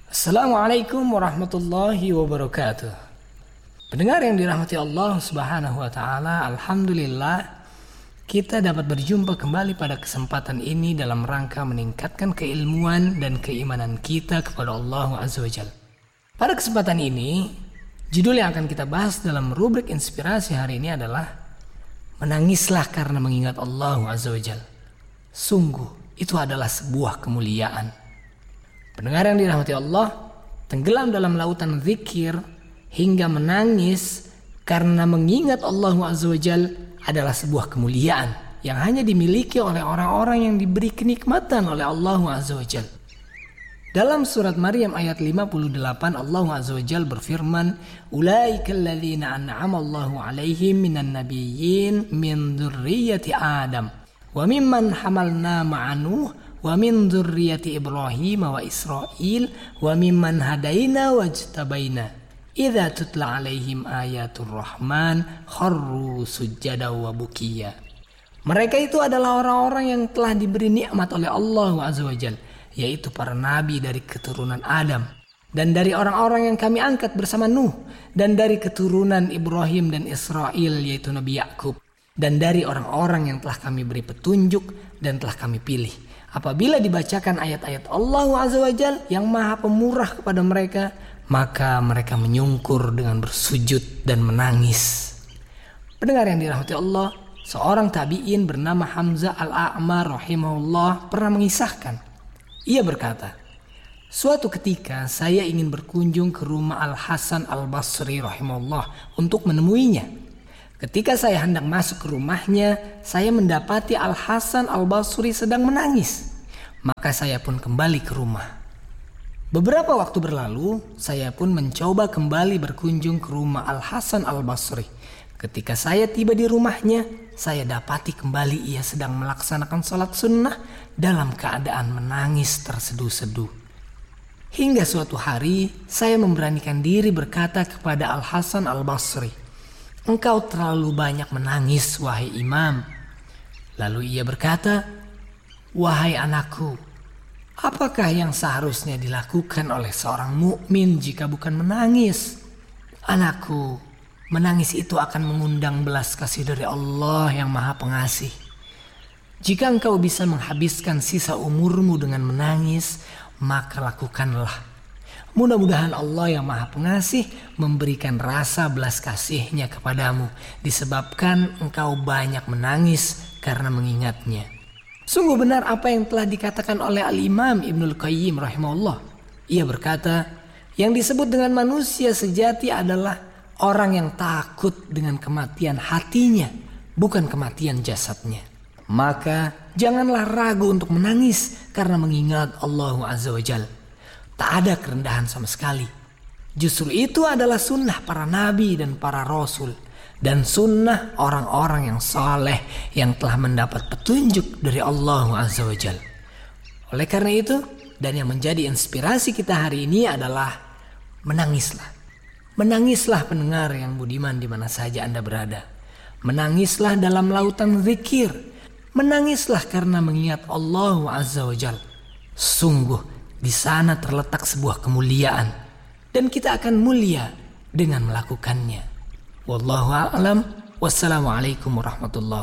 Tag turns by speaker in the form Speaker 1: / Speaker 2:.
Speaker 1: Assalamualaikum warahmatullahi wabarakatuh. Pendengar yang dirahmati Allah Subhanahu wa taala, alhamdulillah kita dapat berjumpa kembali pada kesempatan ini dalam rangka meningkatkan keilmuan dan keimanan kita kepada Allah Azza wa Jalla. Pada kesempatan ini, judul yang akan kita bahas dalam rubrik inspirasi hari ini adalah menangislah karena mengingat Allah Azza wa Jalla. Sungguh itu adalah sebuah kemuliaan. Pendengar yang dirahmati Allah, tenggelam dalam lautan zikir hingga menangis karena mengingat Allah Azza wa Jalla adalah sebuah kemuliaan yang hanya dimiliki oleh orang-orang yang diberi kenikmatan oleh Allah Azza wa Jalla. Dalam surat Maryam ayat 58, Allah Azza wa Jalla berfirman, "Ulaikal ladzina an'ama Allahu 'alaihim minan nabiyyin min dzurriyyati Adam wa mimman hamalna ma'a Nuh wa min dzurriyyati Ibrahim wa Israil wa mimman hadaina wajtabaina idza tutla 'alaihim ayatur rahman kharru sujada wa bukiya." Mereka itu adalah orang-orang yang telah diberi nikmat oleh Allah Azza wa Jalla, yaitu para nabi dari keturunan Adam, dan dari orang-orang yang kami angkat bersama Nuh, dan dari keturunan Ibrahim dan Israil yaitu Nabi Yakub, dan dari orang-orang yang telah kami beri petunjuk dan telah kami pilih. Apabila dibacakan ayat-ayat Allah Azza wa Jalla yang maha pemurah kepada mereka, maka mereka menyungkur dengan bersujud dan menangis. Pendengar yang dirahmati Allah, seorang tabi'in bernama Hamzah al-A'mar rahimahullah pernah mengisahkan. Ia berkata, "Suatu ketika saya ingin berkunjung ke rumah Al-Hasan al-Basri rahimahullah untuk menemuinya. Ketika saya hendak masuk ke rumahnya, saya mendapati Al-Hasan al-Basri sedang menangis. Maka saya pun kembali ke rumah. Beberapa waktu berlalu, saya pun mencoba kembali berkunjung ke rumah Al-Hasan al-Basri. Ketika saya tiba di rumahnya, saya dapati kembali ia sedang melaksanakan sholat sunnah dalam keadaan menangis terseduh-seduh. Hingga suatu hari, saya memberanikan diri berkata kepada Al-Hasan al-Basri, 'Engkau terlalu banyak menangis, wahai imam.' Lalu ia berkata, 'Wahai anakku, apakah yang seharusnya dilakukan oleh seorang mukmin jika bukan menangis? Anakku, menangis itu akan mengundang belas kasih dari Allah yang Maha Pengasih. Jika engkau bisa menghabiskan sisa umurmu dengan menangis, maka lakukanlah. Mudah-mudahan Allah yang Maha Pengasih memberikan rasa belas kasih-Nya kepadamu disebabkan engkau banyak menangis karena mengingatnya.'" Sungguh benar apa yang telah dikatakan oleh Al-Imam Ibnul Qayyim rahimahullah. Ia berkata, yang disebut dengan manusia sejati adalah orang yang takut dengan kematian hatinya, bukan kematian jasadnya. Maka janganlah ragu untuk menangis karena mengingat Allah Azza wa Jalla. Tak ada kerendahan sama sekali. Justru itu adalah sunnah para nabi dan para rasul, dan sunnah orang-orang yang saleh yang telah mendapat petunjuk dari Allah Azza wa Jalla. Oleh karena itu, dan yang menjadi inspirasi kita hari ini adalah menangislah. Menangislah pendengar yang budiman di mana saja Anda berada. Menangislah dalam lautan zikir. Menangislah karena mengingat Allah Azza wa Jalla. Sungguh di sana terletak sebuah kemuliaan, dan kita akan mulia dengan melakukannya. Wallahu a'lam. Wassalamualaikum warahmatullahi